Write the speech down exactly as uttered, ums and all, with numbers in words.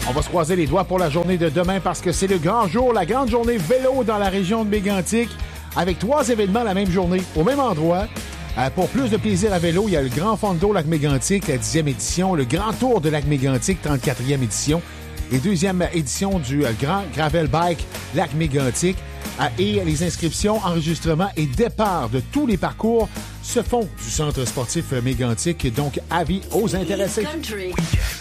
On va se croiser les doigts pour la journée de demain parce que c'est le grand jour, la grande journée vélo dans la région de Mégantic, avec trois événements la même journée, au même endroit. Euh, pour plus de plaisir à vélo, il y a le Grand Fondo Lac Mégantic, la dixième édition, le Grand Tour de Lac Mégantic, trente-quatrième édition, et deuxième édition du euh, Grand Gravel Bike Lac Mégantic. Euh, et les inscriptions, enregistrements et départ de tous les parcours se font du Centre sportif Mégantic, donc avis aux intéressés.